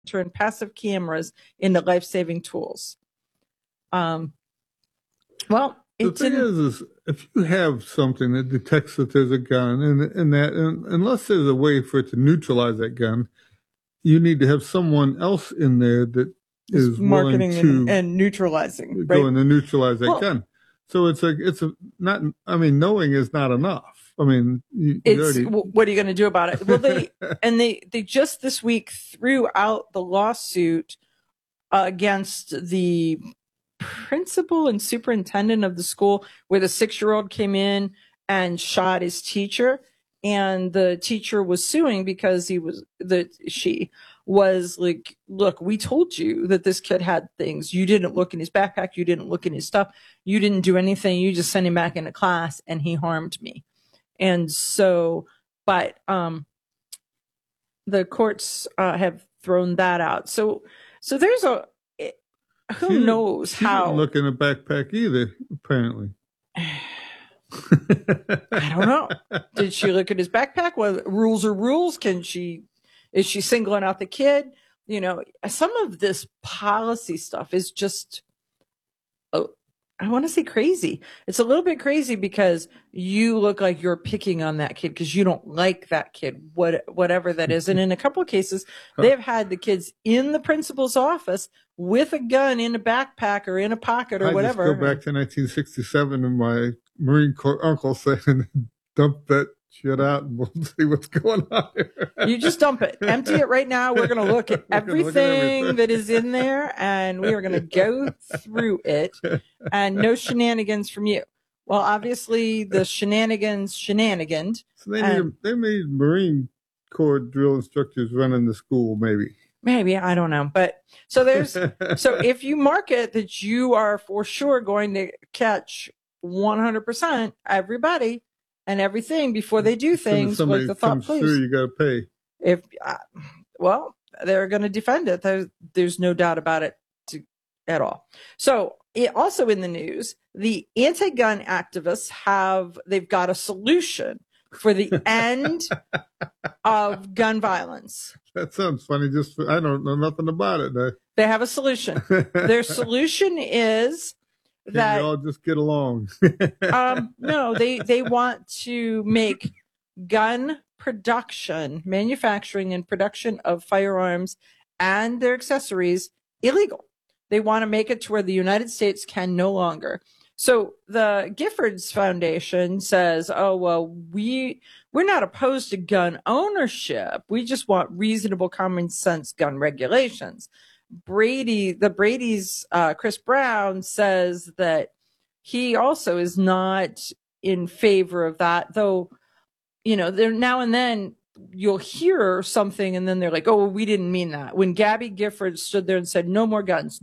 turn passive cameras into life-saving tools. Well, the thing is if you have something that detects that there's a gun, and unless there's a way for it to neutralize that gun, you need to have someone else in there that is marketing willing to and neutralizing, go in and neutralize that gun. So knowing is not enough. I mean, what are you going to do about it? Well, they just this week threw out the lawsuit against the principal and superintendent of the school, where the 6-year-old came in and shot his teacher, and the teacher was suing because she was like, look, we told you that this kid had things. You didn't look in his backpack. You didn't look in his stuff. You didn't do anything. You just sent him back into class, and he harmed me. And so, but the courts have thrown that out. So there's who knows how. She didn't look in a backpack either, apparently. I don't know. Did she look at his backpack? Well, rules are rules. Is she singling out the kid? Some of this policy stuff is just, I want to say crazy. It's a little bit crazy because you look like you're picking on that kid because you don't like that kid, whatever that is. And in a couple of cases, they've had the kids in the principal's office with a gun in a backpack or in a pocket or whatever. I just go back to 1967 and my Marine Corps uncle saying, dump that shit out and we'll see what's going on here. You just dump it. Empty it right now. We're going to look at everything that is in there, and we are going to go through it, and no shenanigans from you. Well, obviously, the shenanigans. So they made Marine Corps drill instructors running the school, maybe. Maybe, I don't know. But so if you market that you are for sure going to catch 100% everybody and everything before they do things like the thought police. Through, you got to pay. Well, they're going to defend it. There's no doubt about it at all. So also in the news, the anti-gun activists they've got a solution for the end of gun violence. That sounds funny. I don't know nothing about it. They have a solution. Their solution is that we all just get along. No, they want to make gun production, manufacturing and production of firearms and their accessories illegal. They want to make it to where the United States can no longer. So the Giffords Foundation says, oh, well, we're not opposed to gun ownership. We just want reasonable common sense gun regulations. Brady's Chris Brown says that he also is not in favor of that, though, there now and then you'll hear something and then they're like, oh, well, we didn't mean that. When Gabby Gifford stood there and said, no more guns.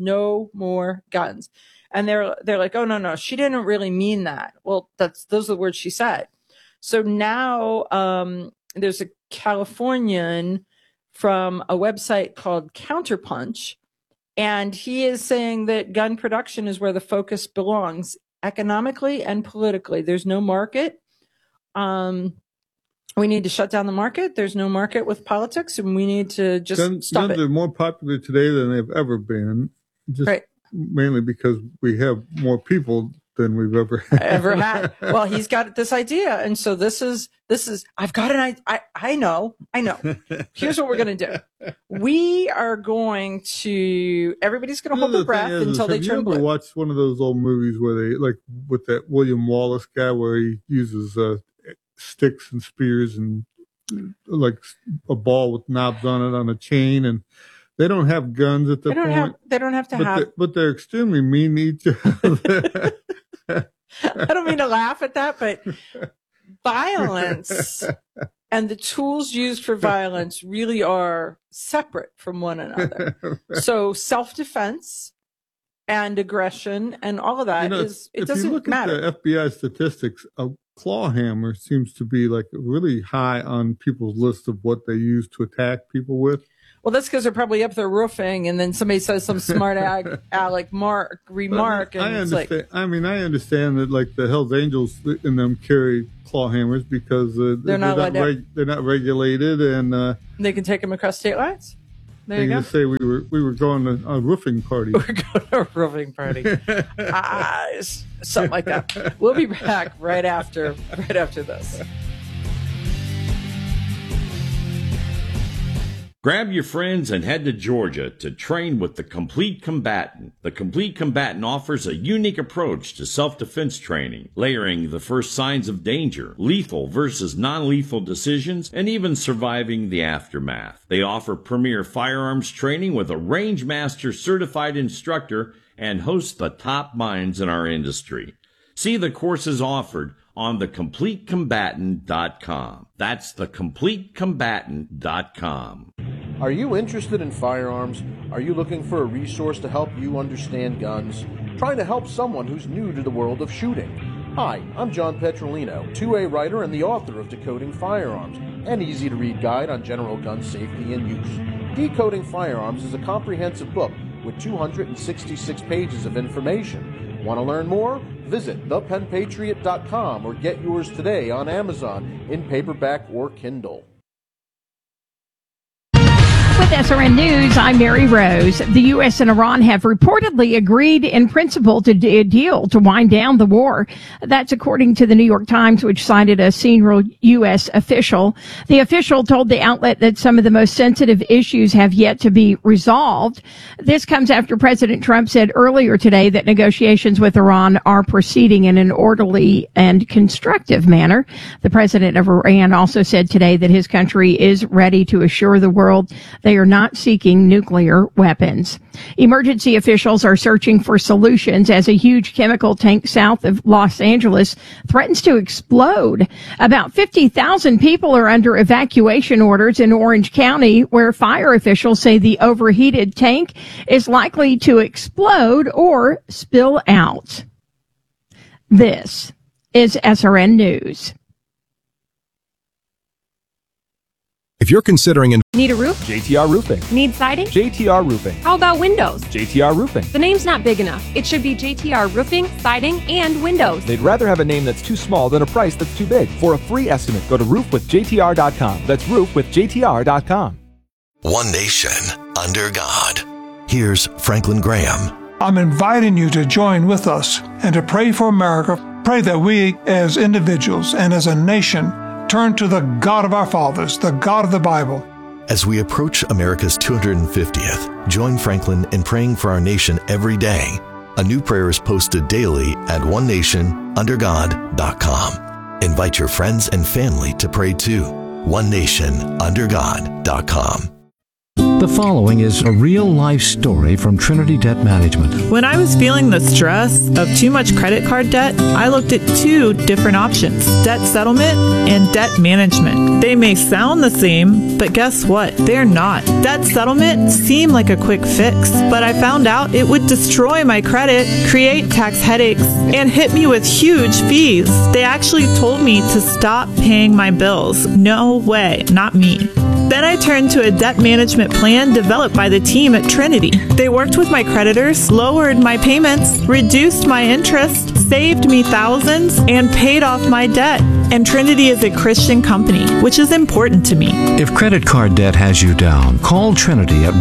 And they're like, oh, no, she didn't really mean that. Well, those are the words she said. So now there's a Californian from a website called Counterpunch, and he is saying that gun production is where the focus belongs economically and politically. There's no market. We need to shut down the market. There's no market with politics, and we need to just stop it. Guns are more popular today than they've ever been. Right. Mainly because we have more people than we've ever had. Well, he's got this idea. And so this is, I've got an idea. I know. Here's what we're going to do. Everybody's going to hold their breath until they turn blue. Have you ever watched one of those old movies where they, like with that William Wallace guy, where he uses sticks and spears and like a ball with knobs on it on a chain, and they don't have guns at the point. They don't have to have. But they're extremely mean to each other. I don't mean to laugh at that, but violence and the tools used for violence really are separate from one another. Right. So self-defense and aggression and all of that it doesn't matter. If you look at the FBI statistics, a claw hammer seems to be like really high on people's list of what they use to attack people with. Well, that's because they're probably up there roofing, and then somebody says some smart aleck remark. And I understand. I understand that like the Hells Angels in them carry claw hammers because they're not regulated, and they can take them across state lines. There you go. Just say we were going to a roofing party. We're going to a roofing party. Something like that. We'll be back right after this. Grab your friends and head to Georgia to train with the Complete Combatant. The Complete Combatant offers a unique approach to self-defense training, layering the first signs of danger, lethal versus non-lethal decisions, and even surviving the aftermath. They offer premier firearms training with a range master certified instructor and host the top minds in our industry. See the courses offered on thecompletecombatant.com. That's thecompletecombatant.com. Are you interested in firearms? Are you looking for a resource to help you understand guns? Trying to help someone who's new to the world of shooting? Hi, I'm John Petrolino, 2A writer and the author of Decoding Firearms, an easy-to-read guide on general gun safety and use. Decoding Firearms is a comprehensive book with 266 pages of information. Want to learn more? Visit thepenpatriot.com or get yours today on Amazon in paperback or Kindle. With SRN News, I'm Mary Rose. The U.S. and Iran have reportedly agreed in principle to a deal to wind down the war. That's according to the New York Times, which cited a senior U.S. official. The official told the outlet that some of the most sensitive issues have yet to be resolved. This comes after President Trump said earlier today that negotiations with Iran are proceeding in an orderly and constructive manner. The president of Iran also said today that his country is ready to assure the world they are not seeking nuclear weapons. Emergency officials are searching for solutions as a huge chemical tank south of Los Angeles threatens to explode. About 50,000 people are under evacuation orders in Orange County, where fire officials say the overheated tank is likely to explode or spill out. This is SRN News. If you're considering Need a roof? JTR Roofing. Need siding? JTR Roofing. How about windows? JTR Roofing. The name's not big enough. It should be JTR Roofing, Siding, and Windows. They'd rather have a name that's too small than a price that's too big. For a free estimate, go to roofwithjtr.com. That's roofwithjtr.com. One nation under God. Here's Franklin Graham. I'm inviting you to join with us and to pray for America. Pray that we as individuals and as a nation turn to the God of our fathers, the God of the Bible. As we approach America's 250th, join Franklin in praying for our nation every day. A new prayer is posted daily at onenationundergod.com. Invite your friends and family to pray too. onenationundergod.com. The following is a real-life story from Trinity Debt Management. When I was feeling the stress of too much credit card debt, I looked at two different options: debt settlement and debt management. They may sound the same, but guess what? They're not. Debt settlement seemed like a quick fix, but I found out it would destroy my credit, create tax headaches, and hit me with huge fees. They actually told me to stop paying my bills. No way, not me. Then I turned to a debt management plan developed by the team at Trinity. They worked with my creditors, lowered my payments, reduced my interest, saved me thousands, and paid off my debt. And Trinity is a Christian company, which is important to me. If credit card debt has you down, call Trinity at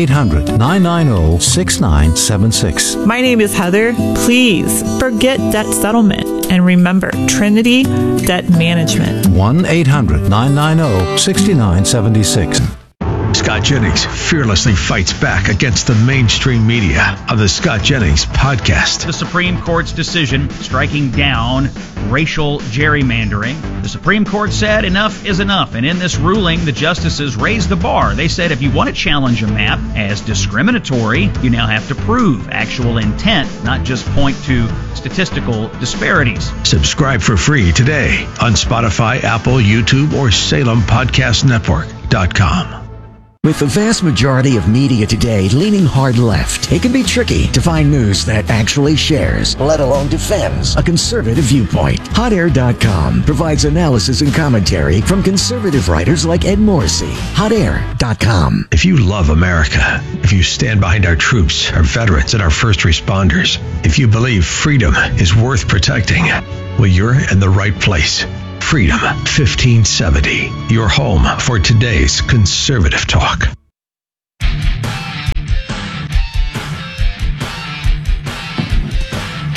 1-800-990-6976. My name is Heather. Please forget debt settlement and remember Trinity Debt Management. 1-800-990-6976. Scott Jennings fearlessly fights back against the mainstream media on the Scott Jennings Podcast. The Supreme Court's decision striking down racial gerrymandering. The Supreme Court said enough is enough, and in this ruling, the justices raised the bar. They said if you want to challenge a map as discriminatory, you now have to prove actual intent, not just point to statistical disparities. Subscribe for free today on Spotify, Apple, YouTube, or SalemPodcastNetwork.com. With the vast majority of media today leaning hard left, it can be tricky to find news that actually shares, let alone defends, a conservative viewpoint. HotAir.com provides analysis and commentary from conservative writers like Ed Morrissey. HotAir.com. If you love America, if you stand behind our troops, our veterans, and our first responders, if you believe freedom is worth protecting, well, you're in the right place. Freedom 1570, your home for today's conservative talk.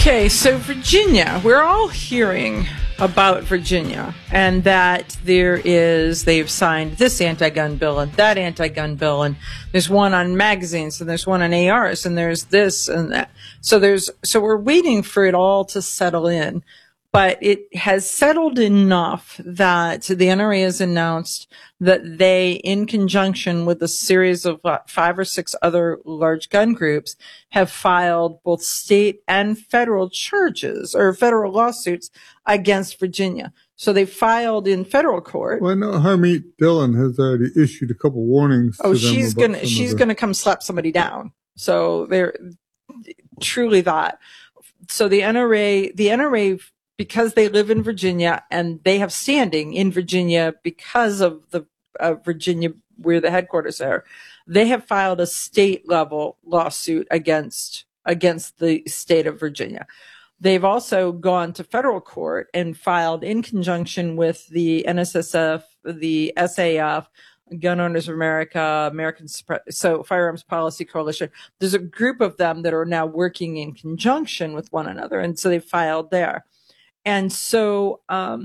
Okay, so Virginia, we're all hearing about Virginia and that they've signed this anti-gun bill and that anti-gun bill, and there's one on magazines and there's one on ARs and there's this and that. So we're waiting for it all to settle in, but it has settled enough that the NRA has announced that they, in conjunction with a series of 5 or 6 other large gun groups, have filed both state and federal charges or federal lawsuits against Virginia. So they filed in federal court. Well, I know Harmeet Dillon has already issued a couple warnings. Oh, to them she's gonna come slap somebody down. So they're truly that. So the NRA, because they live in Virginia and they have standing in Virginia because of the Virginia, where the headquarters are, they have filed a state level lawsuit against the state of Virginia. They've also gone to federal court and filed in conjunction with the NSSF, the SAF, Gun Owners of America, Firearms Policy Coalition. There's a group of them that are now working in conjunction with one another, and so they filed there. And so,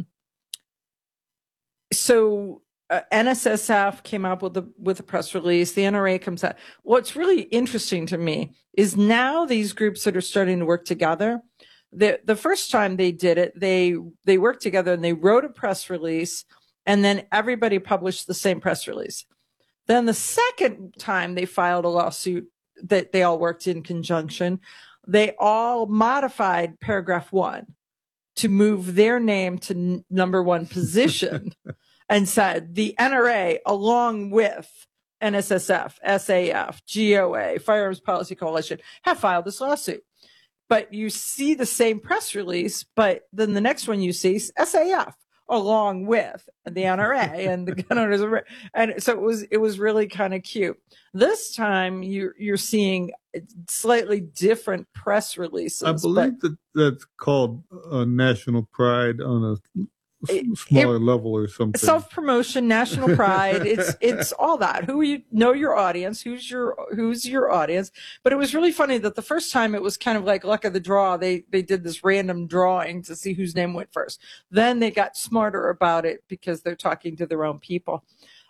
NSSF came up with a press release. The NRA comes out. What's really interesting to me is now these groups that are starting to work together. The first time they did it, they worked together and they wrote a press release, and then everybody published the same press release. Then the second time they filed a lawsuit that they all worked in conjunction, they all modified paragraph 1 to move their name to number 1 position and said the NRA, along with NSSF, SAF, GOA, Firearms Policy Coalition, have filed this lawsuit. But you see the same press release, but then the next one you see is SAF, along with the NRA and the gun owners. And so it was really kind of cute. This time you're seeing slightly different press releases. I believe that's called national pride on a smaller level or something. Self-promotion, national pride. It's all that. Who you know your audience, who's your audience. But it was really funny that the first time it was kind of like luck of the draw. They did this random drawing to see whose name went first. Then they got smarter about it because they're talking to their own people.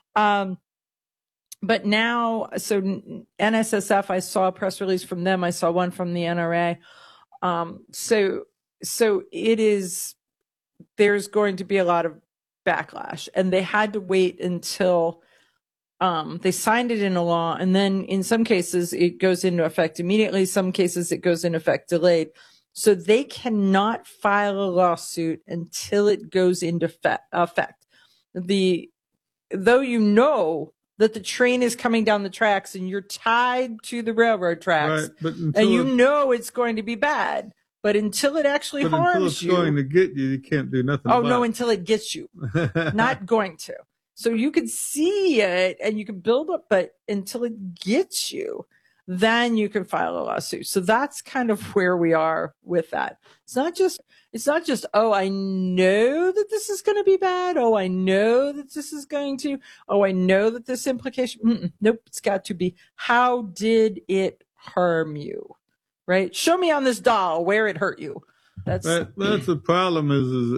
But now, so NSSF, I saw a press release from them. I saw one from the NRA. So it is, there's going to be a lot of backlash, and they had to wait until they signed it into law. And then in some cases it goes into effect immediately. Some cases it goes into effect delayed. So they cannot file a lawsuit until it goes into effect. Though you know that the train is coming down the tracks and you're tied to the railroad tracks, right, and you know it's going to be bad, but until it actually harms you, going to get you, you can't do nothing. Oh no, until it gets you, not going to. So you can see it and you can build up, but until it gets you, then you can file a lawsuit. So that's kind of where we are with that. It's not just, oh, I know that this is going to be bad. Oh, I know that this is going to, oh, I know that this implication, nope, it's got to be, how did it harm you? Right? Show me on this doll where it hurt you. That's the problem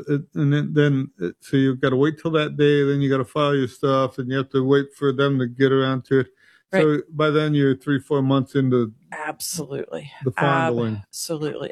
so you've got to wait till that day, then you got to file your stuff, and you have to wait for them to get around to it. Right. So by then you're 3-4 months into absolutely the fondling. Absolutely.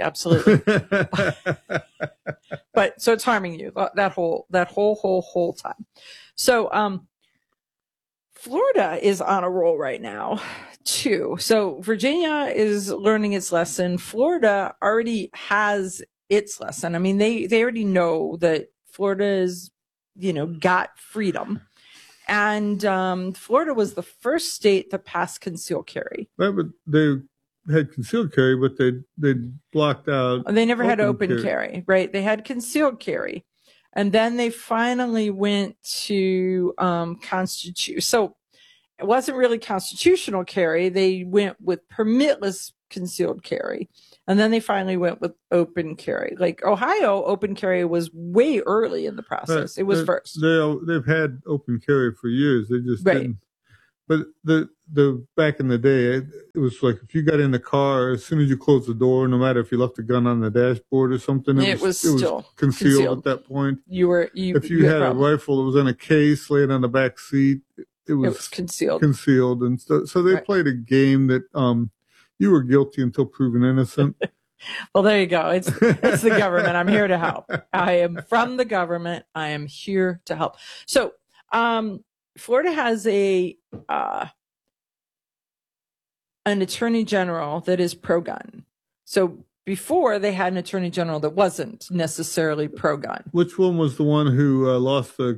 But so it's harming you that whole time. So Florida is on a roll right now too. So Virginia is learning its lesson. Florida already has its lesson. I mean, they already know that Florida is, got freedom. And Florida was the first state to pass concealed carry. Right, but they had concealed carry, but they blocked out. They never had open carry, right? They had concealed carry, and then they finally went to So it wasn't really constitutional carry. They went with permitless concealed carry, and then they finally went with open carry. Like Ohio, open carry was way early in the process. It was first. They've had open carry for years. They just didn't. But the back in the day, it was like if you got in the car, as soon as you closed the door, no matter if you left a gun on the dashboard or something, it was still concealed at that point. If you had a rifle, it was in a case laying on the back seat. It was concealed. And so they played a game that you were guilty until proven innocent. Well, there you go. It's the government. I'm here to help. I am from the government. I am here to help. So, Florida has an attorney general that is pro-gun. So before they had an attorney general that wasn't necessarily pro-gun. Which one was the one who lost the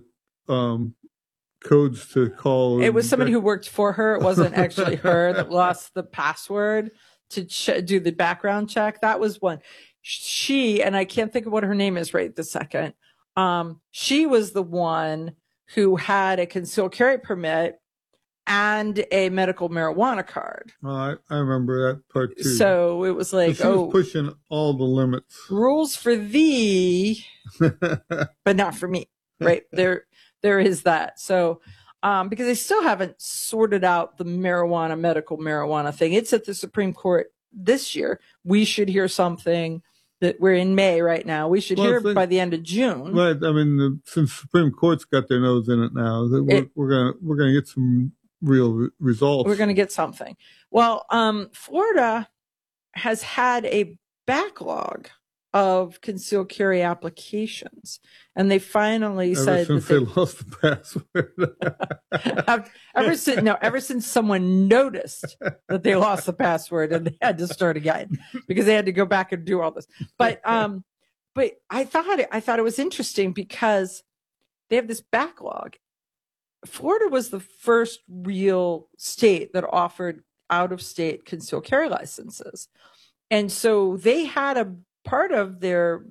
codes to call? It was somebody who worked for her. It wasn't actually her that lost the password to do the background check. That was one. She, and I can't think of what her name is right this second. She was the one who had a concealed carry permit and a medical marijuana card. I remember that part too. So it was like, she was pushing all the limits. Rules for thee, but not for me. Right there is that. So, because they still haven't sorted out the medical marijuana thing. It's at the Supreme Court this year. We should hear something. That we're in May right now. We should hear by the end of June. Right. I mean, since Supreme Court's got their nose in it now, we're gonna get some real results. We're gonna get something. Well, Florida has had a backlog of concealed carry applications, and they finally said since they lost the password. ever since someone noticed that they lost the password and they had to start again because they had to go back and do all this. But I thought it was interesting because they have this backlog. Florida was the first real state that offered out-of-state concealed carry licenses, and so they had a part of their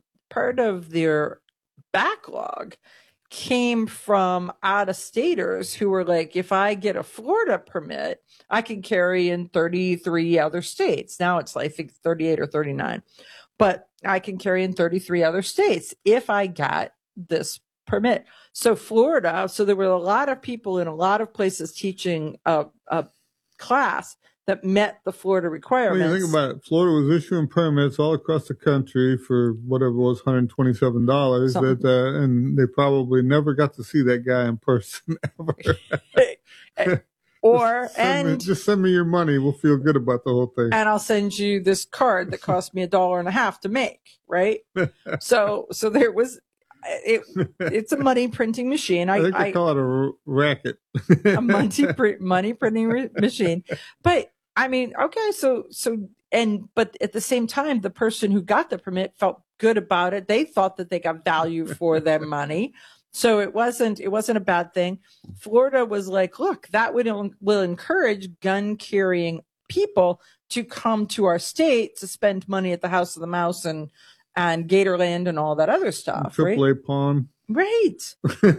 backlog came from out-of-staters who were like, if I get a Florida permit, I can carry in 33 other states. Now it's like, I think 38 or 39, but I can carry in 33 other states if I got this permit. So Florida, so there were a lot of people in a lot of places teaching a class that met the Florida requirements. Well, you think about it. Florida was issuing permits all across the country for whatever it was, $127. And they probably never got to see that guy in person ever. Just send me your money. We'll feel good about the whole thing. And I'll send you this card that cost me $1.50 to make. Right. So there was. It's a money printing machine. I think they call it a racket. A money printing machine. But I mean, okay, but at the same time, the person who got the permit felt good about it. They thought that they got value for their money. So it wasn't a bad thing. Florida was like, look, that will encourage gun carrying people to come to our state to spend money at the House of the Mouse and Gatorland and all that other stuff. AAA right? Pawn. Right.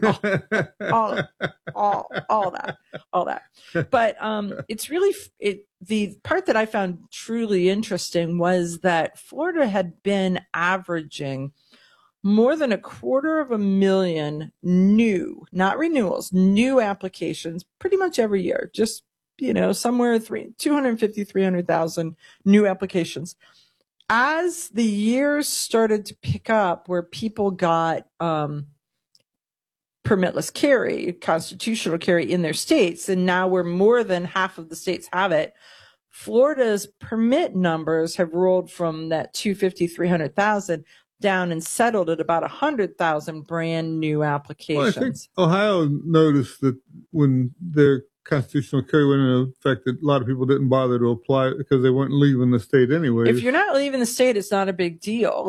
all that. But it's really the part that I found truly interesting was that Florida had been averaging more than 250,000 new, not renewals, new applications pretty much every year. Just, somewhere 250, 300,000 new applications. As the years started to pick up where people got permitless carry, constitutional carry in their states, and now where more than half of the states have it, Florida's permit numbers have rolled from that 250, 300,000 down and settled at about 100,000 brand new applications. Well, I think Ohio noticed that when their constitutional carry went into effect, that a lot of people didn't bother to apply because they weren't leaving the state anyway. If you're not leaving the state, it's not a big deal.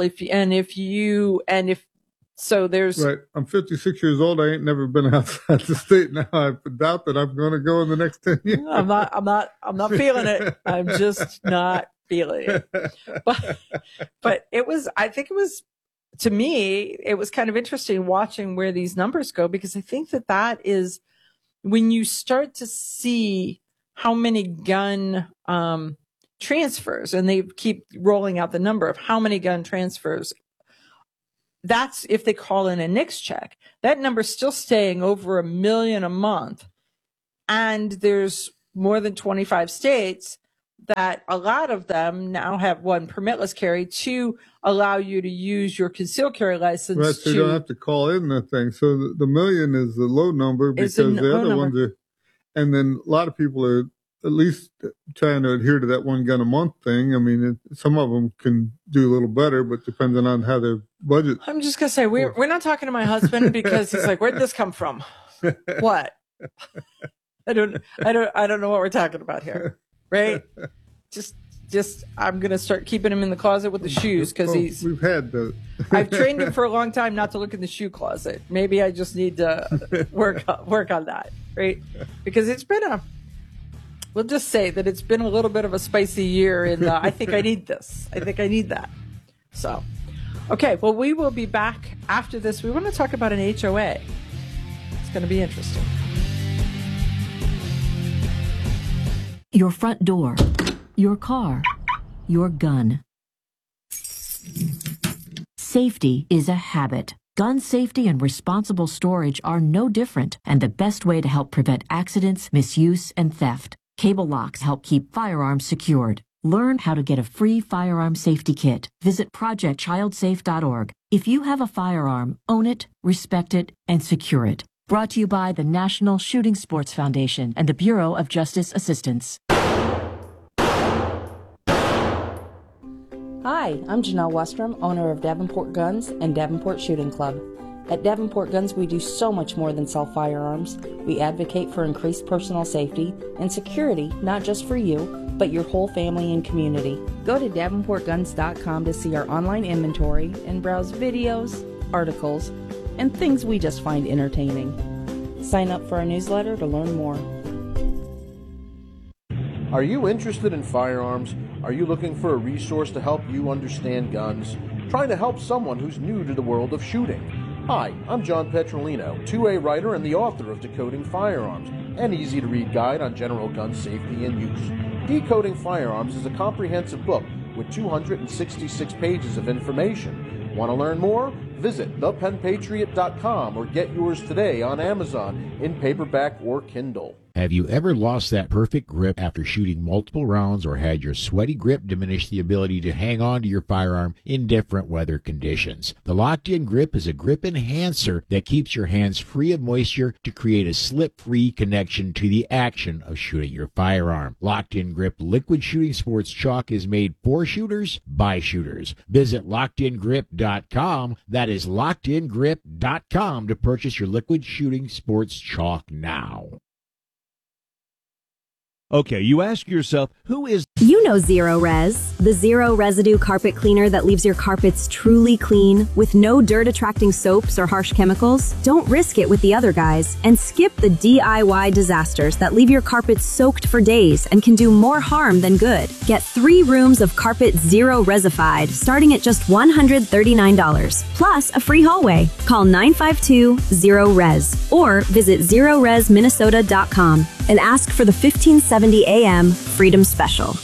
So there's right. I'm 56 years old. I ain't never been outside the state. Now I doubt that I'm going to go in the next 10 years. I'm not feeling it. I'm just not feeling it. But to me, it was kind of interesting watching where these numbers go, because I think that is when you start to see how many gun transfers, and they keep rolling out the number of how many gun transfers. That's if they call in a NICS check. That number's still staying over 1 million a month. And there's more than 25 states that a lot of them now have, one, permitless carry, two, allow you to use your concealed carry license. Right, so you don't have to call in the thing. So the million is the low number because the other ones are, and then a lot of people are at least trying to adhere to that 1 gun a month thing. I mean, some of them can do a little better, but depending on how their budget. I'm just going to say, we're not talking to my husband because he's like, where'd this come from? What? I don't know what we're talking about here. Right? Just I'm going to start keeping him in the closet with the shoes because we've had the. I've trained him for a long time not to look in the shoe closet. Maybe I just need to work on that, right? Because it's been we'll just say that it's been a little bit of a spicy year, and I think I need this. I think I need that. So, okay, well, we will be back after this. We want to talk about an HOA. It's going to be interesting. Your front door, your car, your gun. Safety is a habit. Gun safety and responsible storage are no different, and the best way to help prevent accidents, misuse, and theft. Cable locks help keep firearms secured. Learn how to get a free firearm safety kit. Visit projectchildsafe.org. If you have a firearm, own it, respect it, and secure it. Brought to you by the National Shooting Sports Foundation and the Bureau of Justice Assistance. Hi, I'm Janelle Westrom, owner of Davenport Guns and Davenport Shooting Club. At Davenport Guns, we do so much more than sell firearms. We advocate for increased personal safety and security, not just for you, but your whole family and community. Go to DavenportGuns.com to see our online inventory and browse videos, articles, and things we just find entertaining. Sign up for our newsletter to learn more. Are you interested in firearms? Are you looking for a resource to help you understand guns? Trying to help someone who's new to the world of shooting? Hi, I'm John Petrolino, 2A writer and the author of Decoding Firearms, an easy-to-read guide on general gun safety and use. Decoding Firearms is a comprehensive book with 266 pages of information. Want to learn more? Visit thepenpatriot.com or get yours today on Amazon in paperback or Kindle. Have you ever lost that perfect grip after shooting multiple rounds or had your sweaty grip diminish the ability to hang on to your firearm in different weather conditions? The Locked-In Grip is a grip enhancer that keeps your hands free of moisture to create a slip-free connection to the action of shooting your firearm. Locked-In Grip Liquid Shooting Sports Chalk is made for shooters by shooters. Visit LockedInGrip.com. That is LockedInGrip.com to purchase your Liquid Shooting Sports Chalk now. Okay, you ask yourself, who is... You know Zero Res, the zero residue carpet cleaner that leaves your carpets truly clean with no dirt-attracting soaps or harsh chemicals. Don't risk it with the other guys and skip the DIY disasters that leave your carpets soaked for days and can do more harm than good. Get 3 rooms of carpet zero resified starting at just $139, plus a free hallway. Call 952-ZERO-RES or visit ZeroResMinnesota.com and ask for the 1570 AM Freedom Special.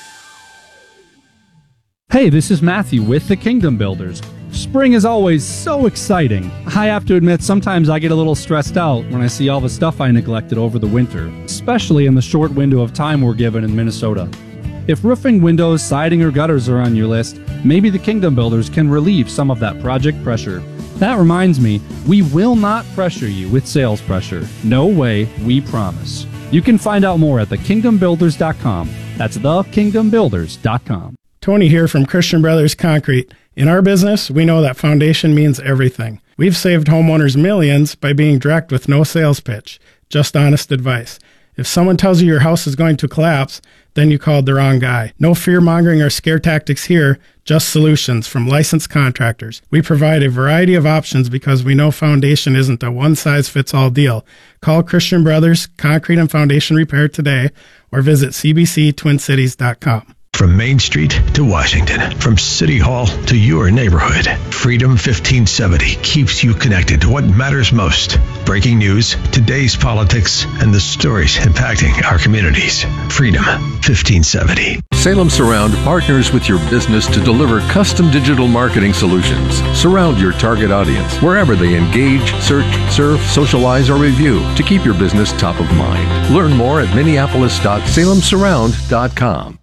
Hey, this is Matthew with the Kingdom Builders. Spring is always so exciting. I have to admit, sometimes I get a little stressed out when I see all the stuff I neglected over the winter, especially in the short window of time we're given in Minnesota. If roofing, windows, siding, or gutters are on your list, maybe the Kingdom Builders can relieve some of that project pressure. That reminds me, we will not pressure you with sales pressure. No way, we promise. You can find out more at thekingdombuilders.com. That's thekingdombuilders.com. Tony here from Christian Brothers Concrete. In our business, we know that foundation means everything. We've saved homeowners millions by being direct with no sales pitch, just honest advice. If someone tells you your house is going to collapse, then you called the wrong guy. No fear-mongering or scare tactics here, just solutions from licensed contractors. We provide a variety of options because we know foundation isn't a one-size-fits-all deal. Call Christian Brothers Concrete and Foundation Repair today or visit cbctwincities.com. From Main Street to Washington, from City Hall to your neighborhood, Freedom 1570 keeps you connected to what matters most. Breaking news, today's politics, and the stories impacting our communities. Freedom 1570. Salem Surround partners with your business to deliver custom digital marketing solutions. Surround your target audience wherever they engage, search, surf, socialize, or review to keep your business top of mind. Learn more at minneapolis.salemsurround.com.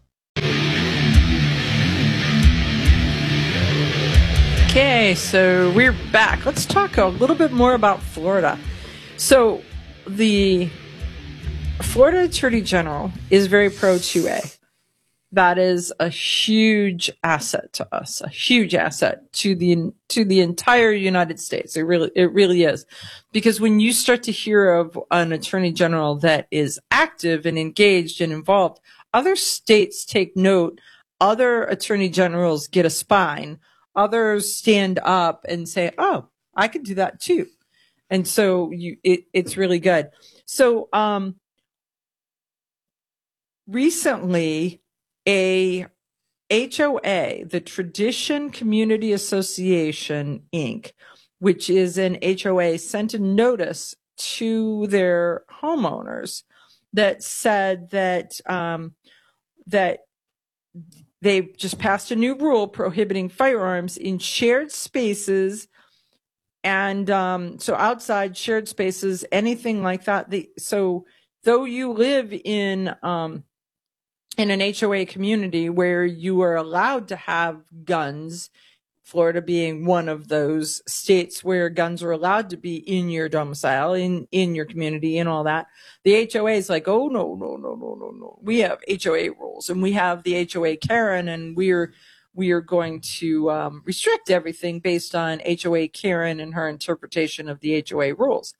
Okay, so we're back. Let's talk a little bit more about Florida. So the Florida Attorney General is very pro 2A. That is a huge asset to us, a huge asset to the entire United States. It really is. Because when you start to hear of an Attorney General that is active and engaged and involved, other states take note, other Attorney Generals get a spine. Others stand up and say, oh, I could do that too. And so it's really good. So recently, a HOA, the Tradition Community Association, Inc., which is an HOA, sent a notice to their homeowners that said that that they just passed a new rule prohibiting firearms in shared spaces, and so outside shared spaces, anything like that. So though you live in an HOA community where you are allowed to have guns, Florida being one of those states where guns are allowed to be in your domicile, in your community and all that, the HOA is like, oh, no. We have HOA rules, and we have the HOA Karen, and we are going to restrict everything based on HOA Karen and her interpretation of the HOA rules.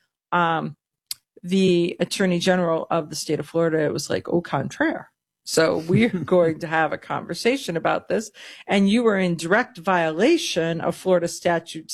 The Attorney General of the state of Florida was like, au contraire. So we're going to have a conversation about this, and you are in direct violation of Florida Statute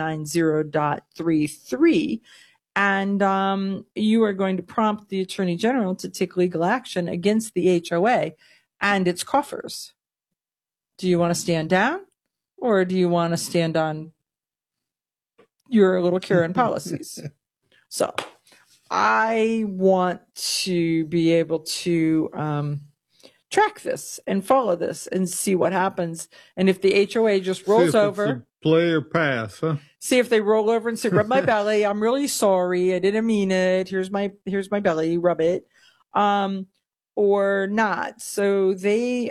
790.33, and you are going to prompt the Attorney General to take legal action against the HOA and its coffers. Do you want to stand down, or do you want to stand on your little Karen policies? So I want to be able to track this and follow this and see what happens. And if the HOA just rolls over, play or pass, huh? See if they roll over and say, rub my belly. I'm really sorry. I didn't mean it. Here's my belly. Rub it. Or not. So they,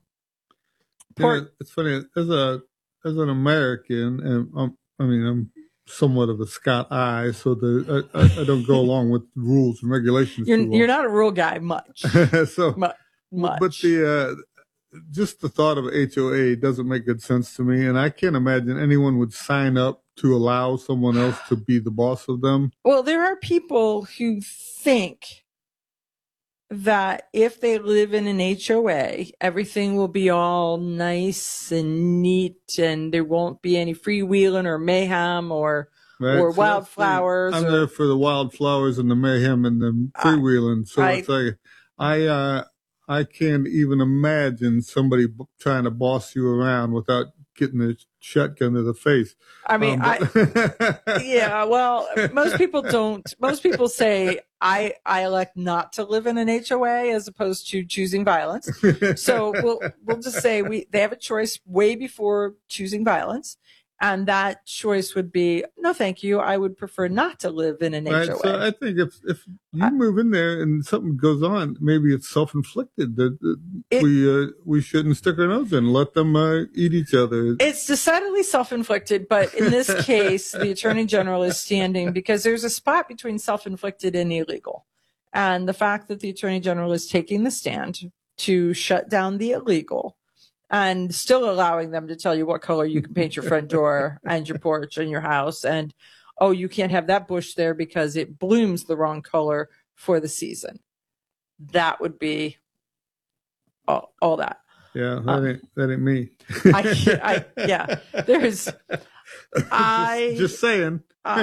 it's funny as an American, and I'm somewhat of a Scott eye, so I don't go along with rules and regulations. You're not a rule guy much. So much. But just the thought of HOA doesn't make good sense to me, and I can't imagine anyone would sign up to allow someone else to be the boss of them. Well, there are people who think that if they live in an HOA, everything will be all nice and neat, and there won't be any freewheeling or mayhem or wildflowers. I'm there for the wildflowers and the mayhem and the freewheeling. So it's like I can't even imagine somebody trying to boss you around without getting a shotgun to the face. I mean, yeah, well, most people don't. Most people say, I elect not to live in an HOA as opposed to choosing violence. So we'll just say they have a choice way before choosing violence. And that choice would be, no, thank you. I would prefer not to live in an HOA. So I think if you move in there and something goes on, maybe it's self-inflicted that we shouldn't stick our nose in, let them eat each other. It's decidedly self-inflicted, but in this case, the Attorney General is standing because there's a spot between self-inflicted and illegal. And the fact that the Attorney General is taking the stand to shut down the illegal and still allowing them to tell you what color you can paint your front door and your porch and your house. And, oh, you can't have that bush there because it blooms the wrong color for the season. That would be all that. Yeah, that ain't me. Yeah, there's, just saying.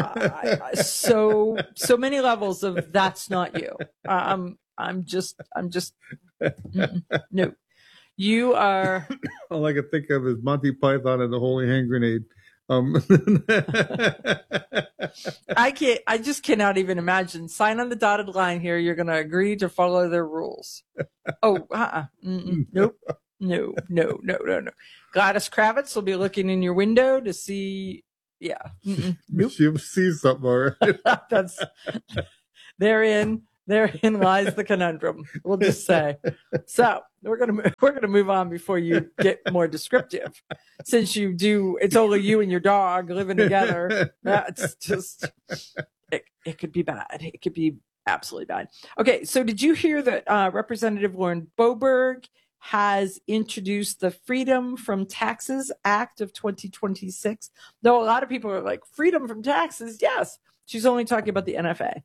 So many levels of that's not you. I'm just, no. You are. All I can think of is Monty Python and the Holy Hand Grenade. I just cannot even imagine. Sign on the dotted line here. You're going to agree to follow their rules. Oh, nope. No. Gladys Kravitz will be looking in your window to see. Yeah. Nope. She'll see something, all right. That's therein lies the conundrum. We'll just say. So we're gonna move on before you get more descriptive. Since it's only you and your dog living together. That's just it could be bad. It could be absolutely bad. Okay, so did you hear that Representative Lauren Boebert has introduced the Freedom from Taxes Act of 2026? Though a lot of people are like, freedom from taxes, yes. She's only talking about the NFA.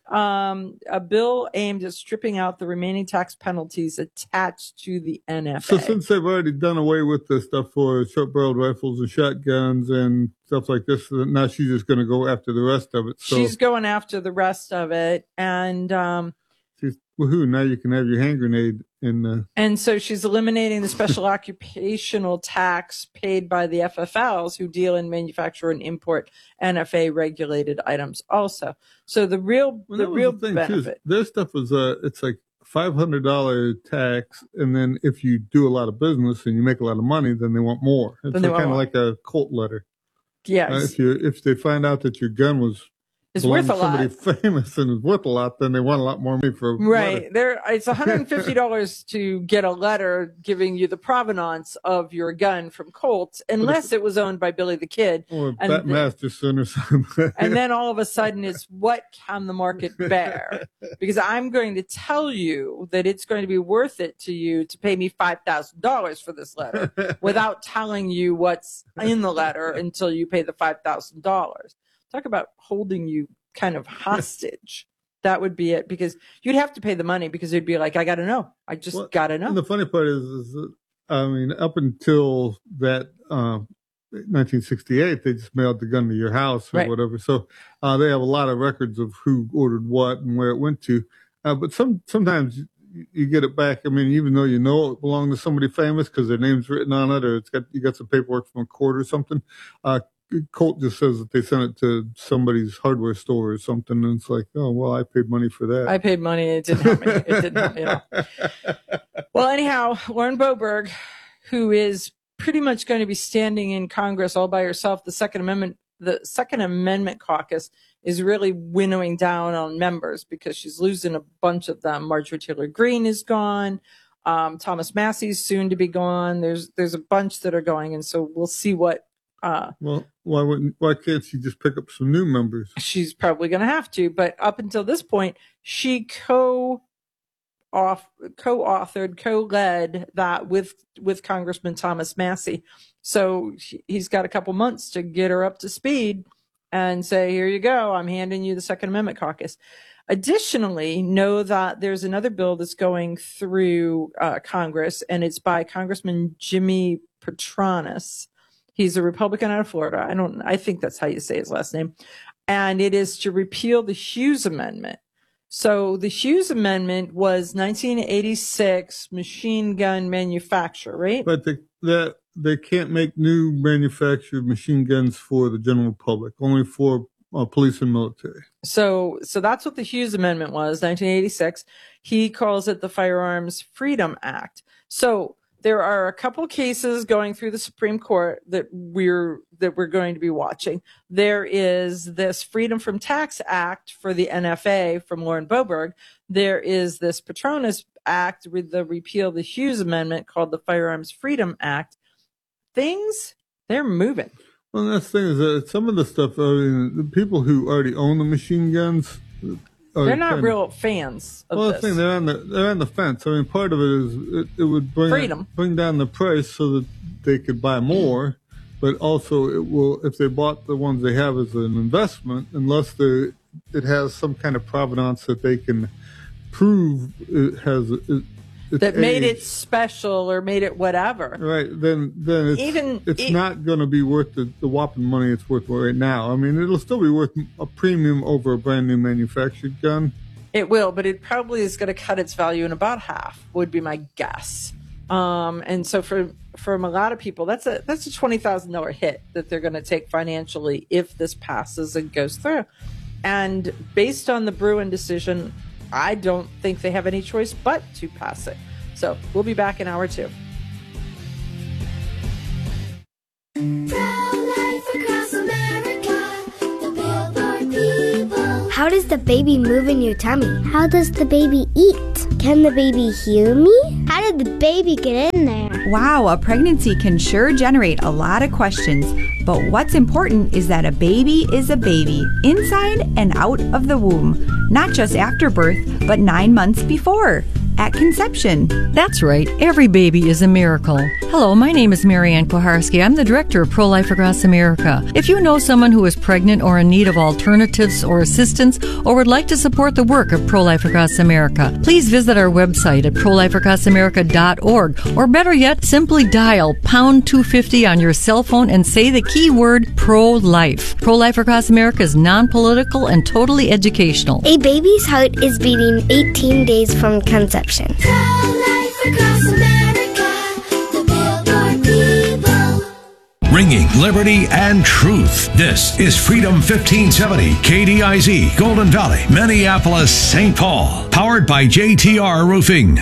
A bill aimed at stripping out the remaining tax penalties attached to the NFA. So since they've already done away with the stuff for short-barreled rifles and shotguns and stuff like this, now she's just going to go after the rest of it. So she's going after the rest of it, and woohoo! Now you can have your hand grenade in. And so she's eliminating the special occupational tax paid by the FFLs who deal in manufacture and import NFA regulated items. Also, so the real thing benefit. Too, their stuff is it's like $500 tax, and then if you do a lot of business and you make a lot of money, then they want more. It's kind of like a Colt letter. Yes. If they find out that your gun was it's worth a lot. Somebody famous and is worth a lot, then they want a lot more money for right. It's $150 to get a letter giving you the provenance of your gun from Colt, unless it was owned by Billy the Kid. Or Bat Masterson or something. And then all of a sudden it's, what can the market bear? Because I'm going to tell you that it's going to be worth it to you to pay me $5,000 for this letter without telling you what's in the letter until you pay the $5,000. Talk about holding you kind of hostage. That would be it, because you'd have to pay the money because it'd be like, I got to know. I just got to know. And the funny part is I mean, up until that 1968, they just mailed the gun to your house or whatever. So they have a lot of records of who ordered what and where it went to. But sometimes you get it back. I mean, even though you know it belonged to somebody famous because their name's written on it, or you got some paperwork from a court or something. Colt just says that they sent it to somebody's hardware store or something, and it's like, oh, well, I paid money for that. I paid money. It didn't help me. It didn't help me at all. Well, anyhow, Lauren Boebert, who is pretty much going to be standing in Congress all by herself, the Second Amendment caucus is really winnowing down on members because she's losing a bunch of them. Marjorie Taylor Greene is gone. Thomas Massey's soon to be gone. There's a bunch that are going, and so we'll see what. Well, why can't she just pick up some new members? She's probably going to have to, but up until this point, she co-authored, co-led that with Congressman Thomas Massey. So he's got a couple months to get her up to speed and say, here you go, I'm handing you the Second Amendment caucus. Additionally, know that there's another bill that's going through Congress, and it's by Congressman Jimmy Petronis. He's a Republican out of Florida. I think that's how you say his last name. And it is to repeal the Hughes Amendment. So the Hughes Amendment was 1986 machine gun manufacture, right? But they can't make new manufactured machine guns for the general public, only for police and military. So that's what the Hughes Amendment was, 1986. He calls it the Firearms Freedom Act. So there are a couple cases going through the Supreme Court that we're going to be watching. There is this Freedom from Tax Act for the NFA from Lauren Boebert. There is this Petronis Act with the repeal of the Hughes Amendment called the Firearms Freedom Act. They're moving. Well, that's the thing is that some of the stuff, I mean, the people who already own the machine guns, they're not real fans of this. The thing, they're on the fence. I mean, part of it is it would bring down the price so that they could buy more, but also it will, if they bought the ones they have as an investment, unless it has some kind of provenance that they can prove it has that made it special or made it whatever. Right. Then it's not going to be worth the whopping money it's worth right now. I mean, it'll still be worth a premium over a brand new manufactured gun. It will, but it probably is going to cut its value in about half, would be my guess. And so from a lot of people, that's a $20,000 hit that they're going to take financially if this passes and goes through. And based on the Bruen decision, I don't think they have any choice but to pass it. So we'll be back in hour 2. How does the baby move in your tummy? How does the baby eat? Can the baby hear me? How did the baby get in there? Wow, a pregnancy can sure generate a lot of questions. But what's important is that a baby is a baby, inside and out of the womb. Not just after birth, but 9 months before. At conception. That's right. Every baby is a miracle. Hello, my name is Marianne Koharski. I'm the director of Pro-Life Across America. If you know someone who is pregnant or in need of alternatives or assistance or would like to support the work of Pro-Life Across America, please visit our website at prolifeacrossamerica.org, or better yet, simply dial pound 250 on your cell phone and say the keyword pro-life. Pro-Life Across America is non-political and totally educational. A baby's heart is beating 18 days from conception. Pro-life across America, the Billboard people. Bringing liberty and truth. This is Freedom 1570, KDIZ, Golden Valley, Minneapolis, St. Paul. Powered by JTR Roofing.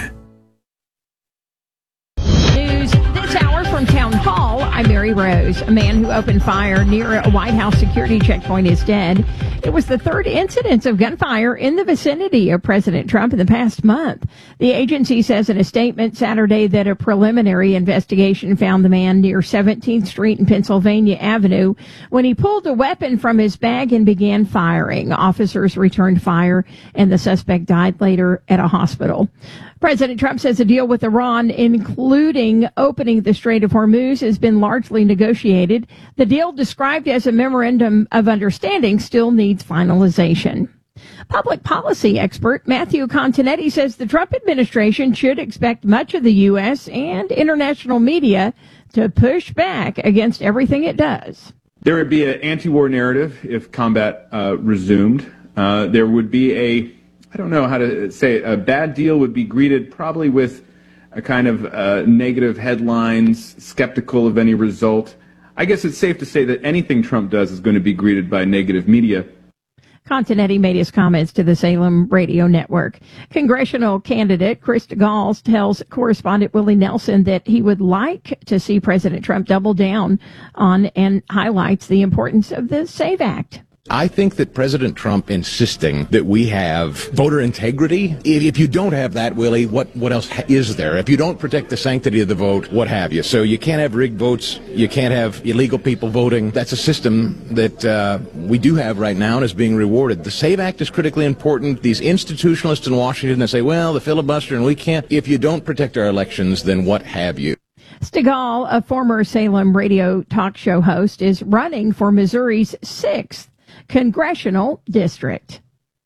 News this hour from Town Hall. I'm Mary Rose. A man who opened fire near a White House security checkpoint is dead. It was the third incidence of gunfire in the vicinity of President Trump in the past month. The agency says in a statement Saturday that a preliminary investigation found the man near 17th Street and Pennsylvania Avenue when he pulled a weapon from his bag and began firing. Officers returned fire, and the suspect died later at a hospital. President Trump says a deal with Iran, including opening the Strait of Hormuz, has been largely negotiated. The deal, described as a memorandum of understanding, still needs finalization. Public policy expert Matthew Continetti says the Trump administration should expect much of the U.S. and international media to push back against everything it does. There would be an anti-war narrative if combat resumed. There would be I don't know how to say it, a bad deal would be greeted probably with a kind of negative headlines, skeptical of any result. I guess it's safe to say that anything Trump does is going to be greeted by negative media. Continetti made his comments to the Salem Radio Network. Congressional candidate Chris DeGaulle tells correspondent Willie Nelson that he would like to see President Trump double down on and highlights the importance of the SAVE Act. I think that President Trump insisting that we have voter integrity, if you don't have that, Willie, what else is there? If you don't protect the sanctity of the vote, what have you? So you can't have rigged votes. You can't have illegal people voting. That's a system that we do have right now and is being rewarded. The SAVE Act is critically important. These institutionalists in Washington that say, well, the filibuster and we can't. If you don't protect our elections, then what have you? Stigall, a former Salem radio talk show host, is running for Missouri's 6th congressional district.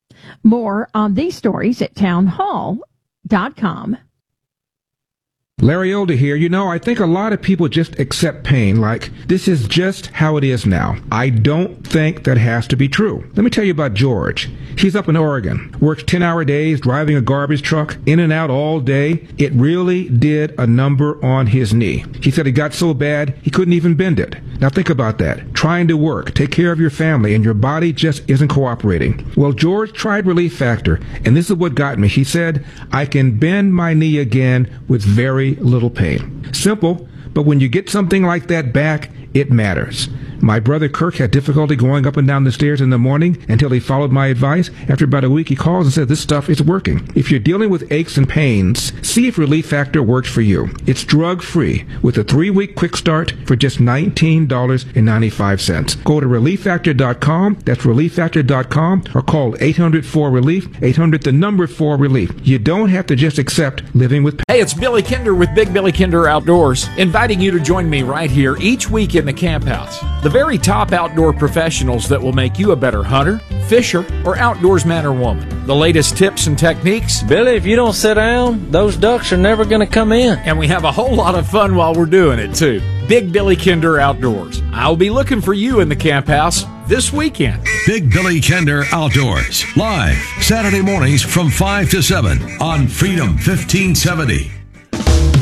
More on these stories at townhall.com. Larry Older here. You know, I think a lot of people just accept pain like this is just how it is now. I don't think that has to be true. Let me tell you about George. He's up in Oregon, works 10-hour days, driving a garbage truck, in and out all day. It really did a number on his knee. He said it got so bad he couldn't even bend it. Now think about that. Trying to work, take care of your family, and your body just isn't cooperating. Well, George tried Relief Factor, and this is what got me. He said, I can bend my knee again with very little pain. Simple, but when you get something like that back, it matters. My brother Kirk had difficulty going up and down the stairs in the morning until he followed my advice. After about a week, he calls and says, this stuff is working. If you're dealing with aches and pains, see if Relief Factor works for you. It's drug-free with a 3-week quick start for just $19.95. Go to ReliefFactor.com. That's ReliefFactor.com, or call 800-4-RELIEF, 800-4-RELIEF. You don't have to just accept living with pain. Hey, it's Billy Kinder with Big Billy Kinder Outdoors, inviting you to join me right here each week in the Camp House. The very top outdoor professionals that will make you a better hunter, fisher, or outdoors man or woman. The latest tips and techniques. Billy, if you don't sit down, those ducks are never going to come in. And we have a whole lot of fun while we're doing it, too. Big Billy Kinder Outdoors. I'll be looking for you in the Camp House this weekend. Big Billy Kinder Outdoors. Live Saturday mornings from 5 to 7 on Freedom 1570.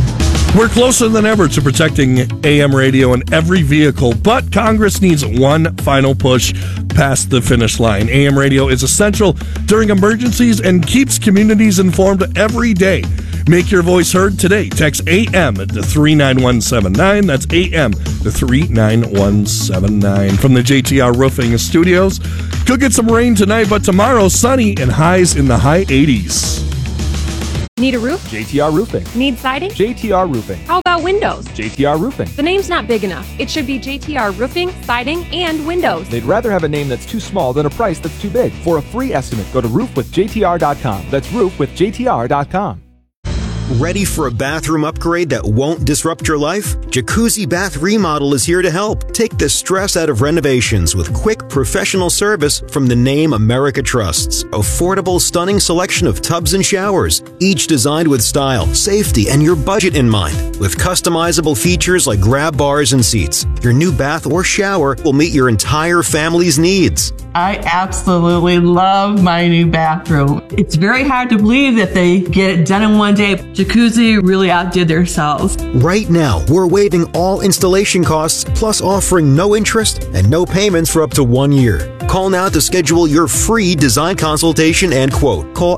We're closer than ever to protecting AM radio in every vehicle, but Congress needs one final push past the finish line. AM radio is essential during emergencies and keeps communities informed every day. Make your voice heard today. Text AM to 39179. That's AM to 39179. From the JTR Roofing Studios. Could get some rain tonight, but tomorrow sunny and highs in the high 80s. Need a roof? JTR Roofing. Need siding? JTR Roofing. How about windows? JTR Roofing. The name's not big enough. It should be JTR Roofing, Siding, and Windows. They'd rather have a name that's too small than a price that's too big. For a free estimate, go to roofwithjtr.com. That's roofwithjtr.com. Ready for a bathroom upgrade that won't disrupt your life? Jacuzzi Bath Remodel is here to help. Take the stress out of renovations with quick professional service from the name America trusts. Affordable, stunning selection of tubs and showers, each designed with style, safety, and your budget in mind. With customizable features like grab bars and seats, your new bath or shower will meet your entire family's needs. I absolutely love my new bathroom. It's very hard to believe that they get it done in one day. Jacuzzi really outdid themselves. Right now, we're waiving all installation costs, plus offering no interest and no payments for up to 1 year. Call now to schedule your free design consultation and quote. Call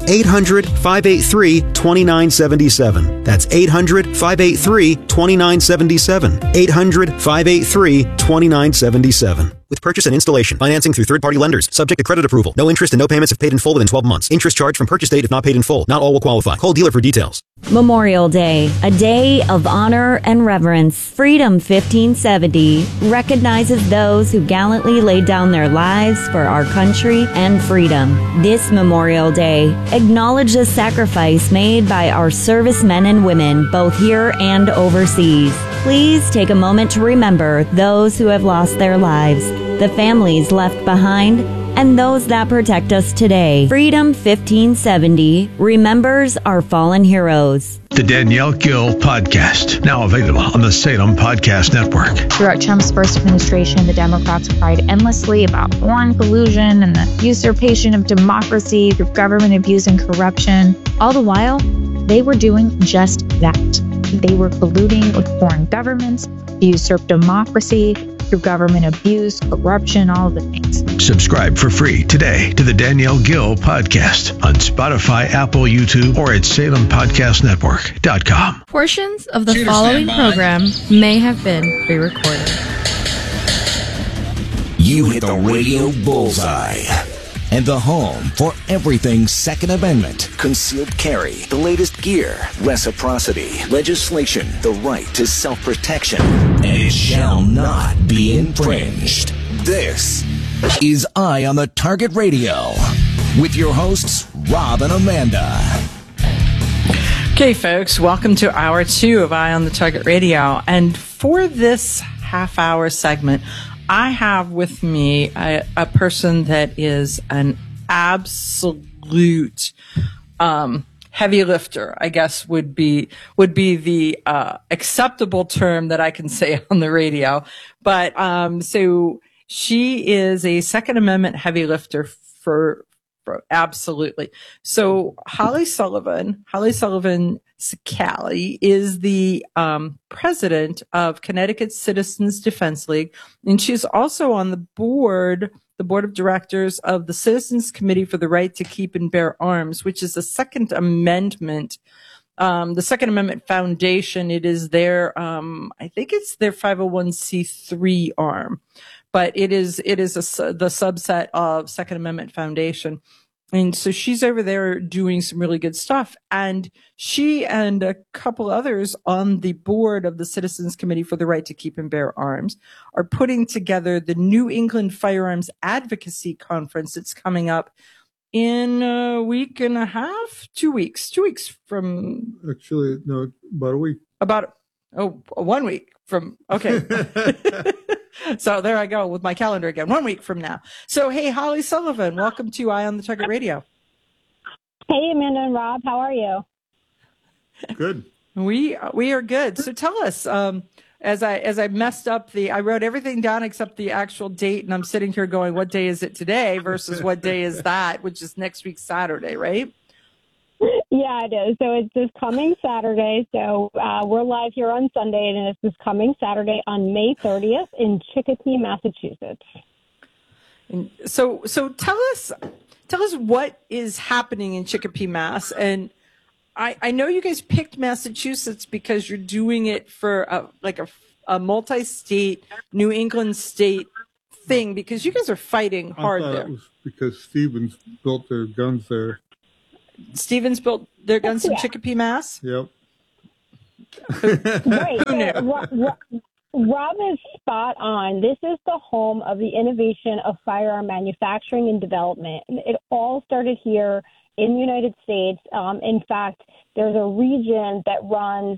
800-583-2977. That's 800-583-2977. 800-583-2977. With purchase and installation, financing through third-party lenders, subject to credit approval. No interest and no payments if paid in full within 12 months. Interest charged from purchase date if not paid in full. Not all will qualify. Call dealer for details. Memorial Day, a day of honor and reverence. Freedom 1570 recognizes those who gallantly laid down their lives for our country and freedom. This Memorial Day, acknowledge the sacrifice made by our servicemen and women, both here and overseas. Please take a moment to remember those who have lost their lives, the families left behind, and those that protect us today. Freedom 1570 remembers our fallen heroes. The Danielle Gill Podcast, now available on the Salem Podcast Network. Throughout Trump's first administration, the Democrats cried endlessly about foreign collusion and the usurpation of democracy through government abuse and corruption. All the while, they were doing just that. They were colluding with foreign governments to usurp democracy through government abuse, corruption, all of the things. Subscribe for free today to the Danielle Gill Podcast on Spotify, Apple, YouTube, or at SalemPodcastNetwork.com. Portions of the following program may have been pre-recorded. You hit the radio bullseye. And the home for everything Second Amendment, concealed carry, the latest gear, reciprocity, legislation, the right to self-protection, and it shall not be infringed. This is Eye on the Target Radio with your hosts, Rob and Amanda. Okay, folks, welcome to Hour 2 of Eye on the Target Radio. And for this half-hour segment, I have with me a person that is an absolute heavy lifter, I guess would be the acceptable term that I can say on the radio. But so she is a Second Amendment heavy lifter for absolutely. So Holly Sullivan Scalia is the president of Connecticut Citizens Defense League, and she's also on the board of directors of the Citizens Committee for the Right to Keep and Bear Arms, which is the Second Amendment. The Second Amendment Foundation. It is their, I think it's their 501c3 arm, but it is the subset of Second Amendment Foundation. And so she's over there doing some really good stuff. And she and a couple others on the board of the Citizens Committee for the Right to Keep and Bear Arms are putting together the New England Firearms Advocacy Conference. It's coming up in a week and a half, 2 weeks, 2 weeks from. Actually, no, about a week. 1 week from, okay. So there I go with my calendar again, 1 week from now. So, hey, Holly Sullivan, welcome to Eye on the Target Radio. Hey, Amanda and Rob, how are you? Good. We are good. So tell us, as I messed up I wrote everything down except the actual date, and I'm sitting here going, what day is it today versus what day is that, which is next week, Saturday, right? Yeah, it is. So it's this coming Saturday. So we're live here on Sunday, and it's this coming Saturday on May 30th in Chicopee, Massachusetts. And so tell us what is happening in Chicopee, Mass. And I know you guys picked Massachusetts because you're doing it for a multi-state, New England state thing, because you guys are fighting hard I thought there. it was because Stevens built their guns there. Stevens built their guns in Chicopee, Mass? Yep. Right. Rob is spot on. This is the home of the innovation of firearm manufacturing and development. It all started here in the United States. In fact, there's a region that runs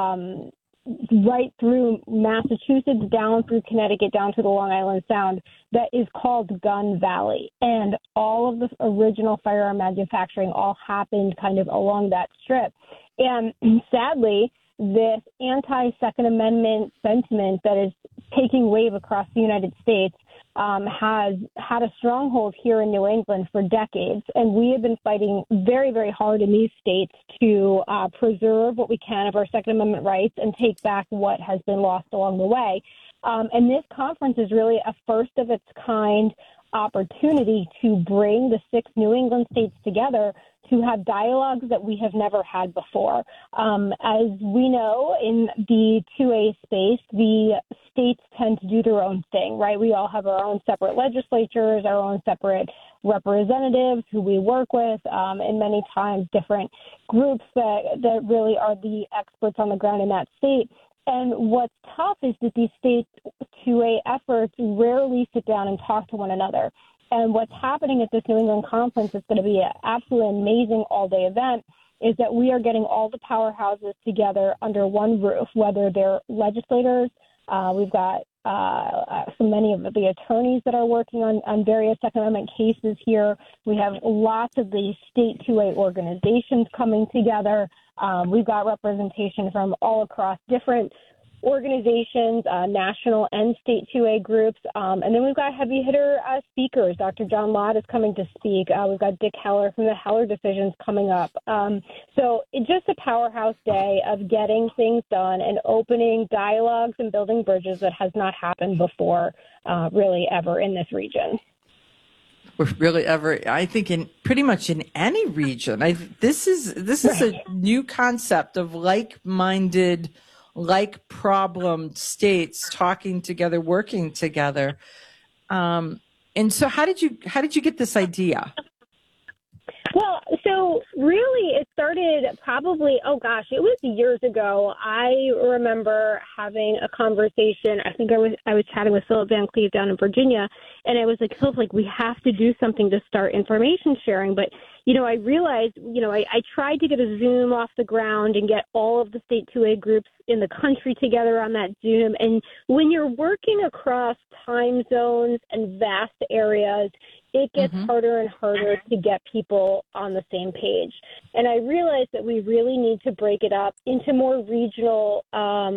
right through Massachusetts, down through Connecticut, down to the Long Island Sound, that is called Gun Valley. And all of the original firearm manufacturing all happened kind of along that strip. And sadly, this anti-Second Amendment sentiment that is taking wave across the United States has had a stronghold here in New England for decades. And we have been fighting very, very hard in these states to preserve what we can of our Second Amendment rights and take back what has been lost along the way. And this conference is really a first of its kind opportunity to bring the 6 New England states together to have dialogues that we have never had before. As we know, in the 2A space, the states tend to do their own thing, right? We all have our own separate legislatures, our own separate representatives who we work with, and many times different groups that really are the experts on the ground in that state. And what's tough is that these state 2A efforts rarely sit down and talk to one another. And what's happening at this New England conference is going to be an absolutely amazing all-day event, is that we are getting all the powerhouses together under one roof, whether they're legislators. We've got so many of the attorneys that are working on various Second Amendment cases here. We have lots of the state 2A organizations coming together. We've got representation from all across different organizations, national and state 2A groups. And then we've got heavy hitter speakers. Dr. John Lott is coming to speak. We've got Dick Heller from the Heller Decisions coming up. So it's just a powerhouse day of getting things done and opening dialogues and building bridges that has not happened before, really ever in this region. Or really ever, I think, in pretty much in any region. This is a new concept of like-minded, like-problem states talking together, working together. And so, how did you get this idea? Well, so really it started probably, it was years ago. I remember having a conversation. I think I was chatting with Philip Van Cleve down in Virginia, and I was like, Philip, we have to do something to start information sharing. But, I realized, I tried to get a Zoom off the ground and get all of the state 2A groups in the country together on that Zoom. And when you're working across time zones and vast areas, it gets harder and harder to get people on the same page. And I realized that we really need to break it up into more regional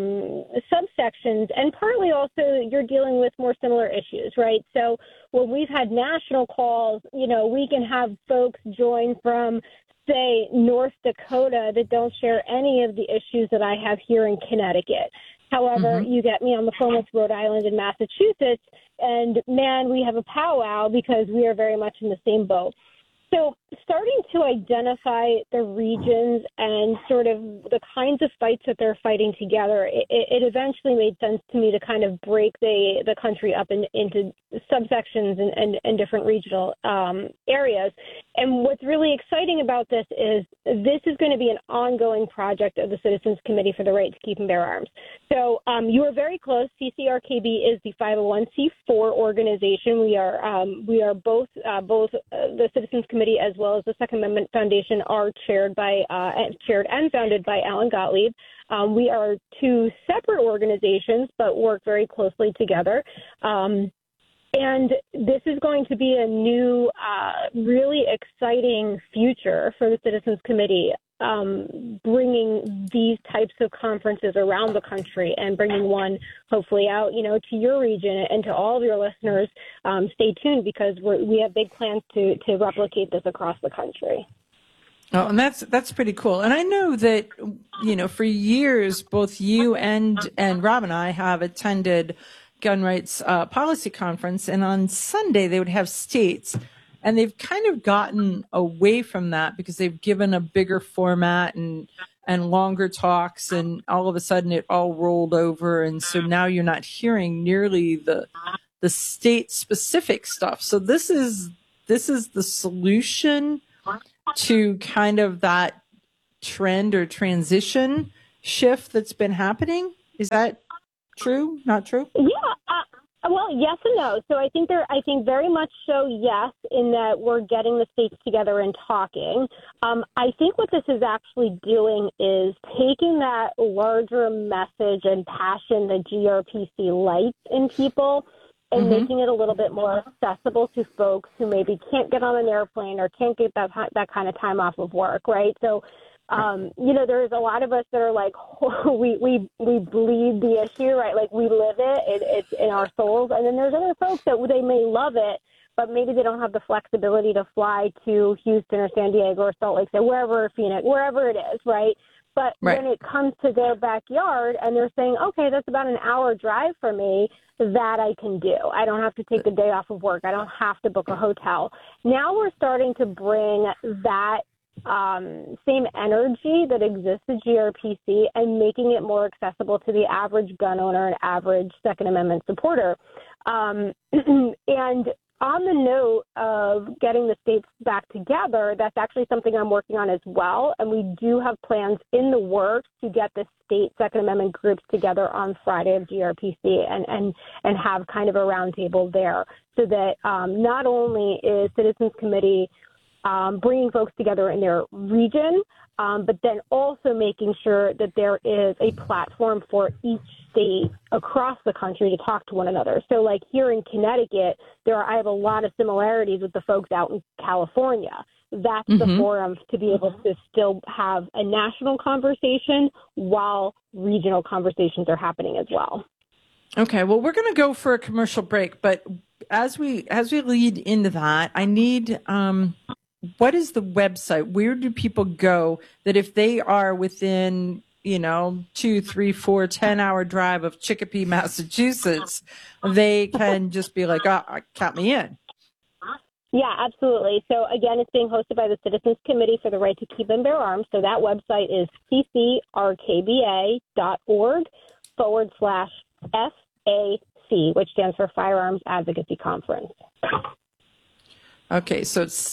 subsections. And partly also you're dealing with more similar issues, right? So when we've had national calls, we can have folks join from, say, North Dakota that don't share any of the issues that I have here in Connecticut. However, you get me on the phone with Rhode Island and Massachusetts, and man, we have a powwow because we are very much in the same boat. So starting to identify the regions and sort of the kinds of fights that they're fighting together, it eventually made sense to me to kind of break the country up into subsections and different regional areas. And what's really exciting about this is going to be an ongoing project of the Citizens Committee for the Right to Keep and Bear Arms. So you are very close. CCRKB is the 501c4 organization. We are both the Citizens Committee as well as the Second Amendment Foundation are chaired and founded by Alan Gottlieb. We are two separate organizations, but work very closely together. And this is going to be a new, really exciting future for the Citizens Committee, bringing these types of conferences around the country and bringing one hopefully out, to your region and to all of your listeners. Stay tuned because we have big plans to replicate this across the country. Oh, and that's pretty cool. And I know that, for years, both you and Rob and I have attended gun rights policy conference, and on Sunday they would have states, and they've kind of gotten away from that because they've given a bigger format and longer talks, and all of a sudden it all rolled over, and so now you're not hearing nearly the state specific stuff. So this is the solution to kind of that trend or transition shift that's been happening. Is that true? Not true? Yeah. Well, yes and no. So I think very much so, yes, in that we're getting the states together and talking. I think what this is actually doing is taking that larger message and passion that GRPC lights in people and making it a little bit more accessible to folks who maybe can't get on an airplane or can't get that kind of time off of work, right? So, there's a lot of us that are like, we bleed the issue, right? Like we live it, it's in our souls. And then there's other folks that they may love it, but maybe they don't have the flexibility to fly to Houston or San Diego or Salt Lake City, wherever, Phoenix, wherever it is, right? But when it comes to their backyard and they're saying, okay, that's about an hour drive for me, that I can do. I don't have to take a day off of work. I don't have to book a hotel. Now we're starting to bring that same energy that exists at GRPC and making it more accessible to the average gun owner and average Second Amendment supporter. And on the note of getting the states back together, that's actually something I'm working on as well. And we do have plans in the works to get the state Second Amendment groups together on Friday of GRPC and have kind of a roundtable there so that not only is Citizens Committee bringing folks together in their region, but then also making sure that there is a platform for each state across the country to talk to one another. So like here in Connecticut, I have a lot of similarities with the folks out in California. That's the forum to be able to still have a national conversation while regional conversations are happening as well. Okay, well, we're going to go for a commercial break, but as we lead into that, I need what is the website? Where do people go that if they are within 2, 3, 4, 10-hour drive of Chicopee, Massachusetts, they can just be like, count me in? Yeah, absolutely. So again, it's being hosted by the Citizens Committee for the Right to Keep and Bear Arms. So that website is ccrkba.org/FAC, which stands for Firearms Advocacy Conference. Okay, so it's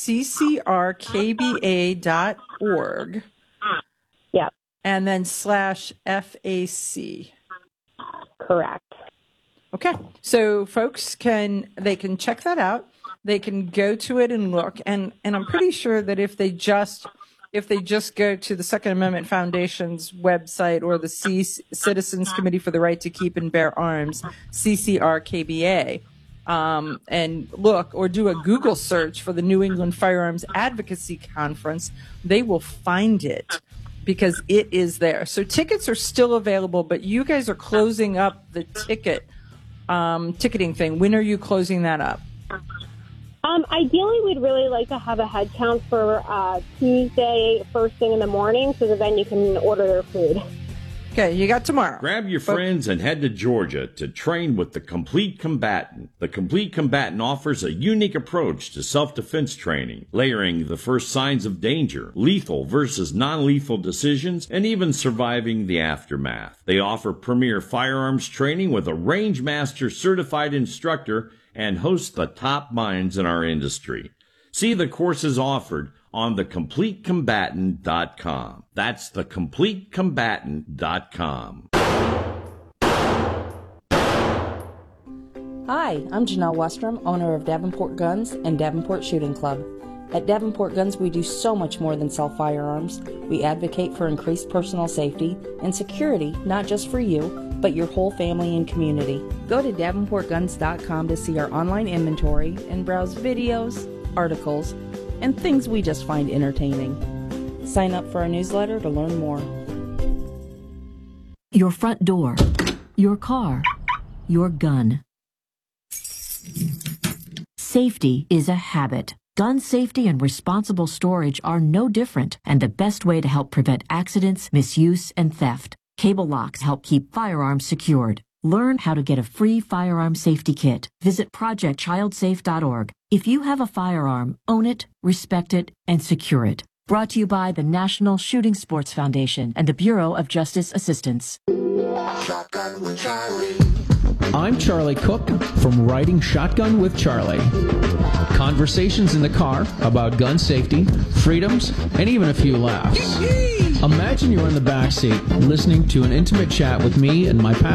ccrkba.org. Yeah. And then /FAC. Correct. Okay, so folks can check that out. They can go to it and look, and I'm pretty sure that if they just go to the Second Amendment Foundation's website or the Citizens Committee for the Right to Keep and Bear Arms, CCRKBA, and look or do a Google search for the New England Firearms Advocacy Conference, they will find it because it is there. So tickets are still available, but you guys are closing up the ticketing thing. When are you closing that up? Ideally, we'd really like to have a head count for Tuesday, first thing in the morning, so that then you can order their food. Okay, you got tomorrow. Grab your friends and head to Georgia to train with the Complete Combatant. The Complete Combatant offers a unique approach to self-defense training, layering the first signs of danger, lethal versus non-lethal decisions, and even surviving the aftermath. They offer premier firearms training with a range master certified instructor and host the top minds in our industry. See the courses offered on thecompletecombatant.com. That's thecompletecombatant.com. Hi, I'm Janelle Westrom, owner of Davenport Guns and Davenport Shooting Club. At Davenport Guns, we do so much more than sell firearms. We advocate for increased personal safety and security, not just for you, but your whole family and community. Go to davenportguns.com to see our online inventory and browse videos, articles, and things we just find entertaining. Sign up for our newsletter to learn more. Your front door, your car, your gun. Safety is a habit. Gun safety and responsible storage are no different, and the best way to help prevent accidents, misuse, and theft. Cable locks help keep firearms secured. Learn how to get a free firearm safety kit. Visit ProjectChildSafe.org. If you have a firearm, own it, respect it, and secure it. Brought to you by the National Shooting Sports Foundation and the Bureau of Justice Assistance. Shotgun with Charlie. I'm Charlie Cook from Riding Shotgun with Charlie. Conversations in the car about gun safety, freedoms, and even a few laughs. Imagine you're in the backseat listening to an intimate chat with me and my